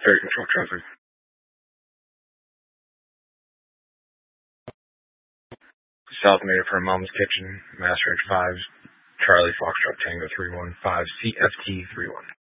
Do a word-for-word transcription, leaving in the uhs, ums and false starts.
Ferry control traffic. South Mater for Mom's Kitchen, Master H five, Charlie Foxtrot Tango three one five, C F T three one.